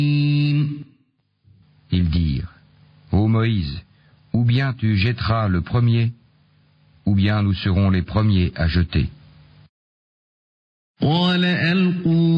Ils dirent, ô Moïse, ou bien tu jetteras le premier, ou bien nous serons les premiers à jeter. قال ألقوا